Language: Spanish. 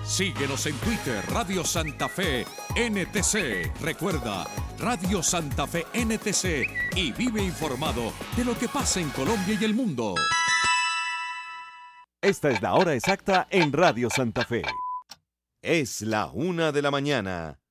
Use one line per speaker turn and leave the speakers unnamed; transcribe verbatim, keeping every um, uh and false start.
Síguenos en Twitter, Radio Santa Fe N T C. Recuerda, Radio Santa Fe N T C y vive informado de lo que pasa en Colombia y el mundo.
Esta es la hora exacta en Radio Santa Fe. Es la una de la mañana